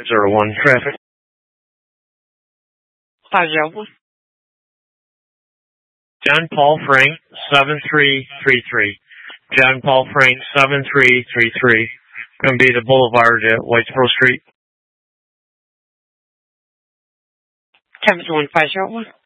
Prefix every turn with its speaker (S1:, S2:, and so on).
S1: 01 traffic.
S2: 501.
S1: John Paul Frank, 7333. John Paul Frank, 7333. Going to be the Boulevard at Whitesboro Street.
S2: 71501.